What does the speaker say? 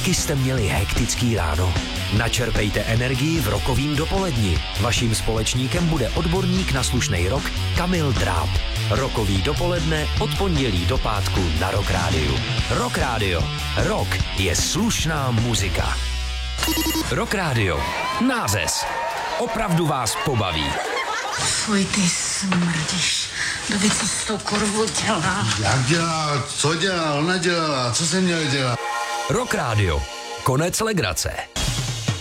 Taky jste měli hektický ráno? Načerpejte energii v rokovým dopoledni. Vaším společníkem bude odborník na slušnej rock Kamil Dráb. Rokový dopoledne od pondělí do pátku na Rock Rádiu. Rock Rádio. Rock je slušná muzika. Rock Rádio. Nářez. Opravdu vás pobaví. Fuj, ty smrdíš. David, co s tou kurvou dělá? Jak dělá? Co dělá? Ona dělala. Co jsem měl dělat? Rock Rádio. Konec legrace.